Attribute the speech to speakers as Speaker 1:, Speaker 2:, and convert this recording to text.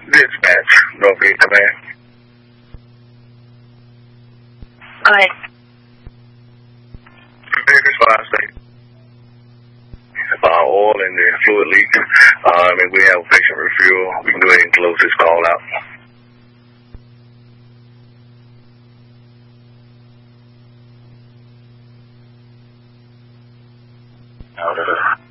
Speaker 1: Dispatch, Northeast Command.
Speaker 2: Alright.
Speaker 1: Vegas 5 state. Oil and the fluid leak. If we have patient refuel, we can go ahead and close this call out.